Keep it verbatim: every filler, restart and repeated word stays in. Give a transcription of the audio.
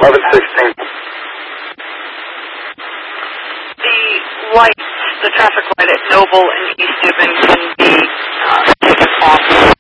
eleven sixteen. The lights, the traffic light at Noble and East Gibbon can be uh, taken off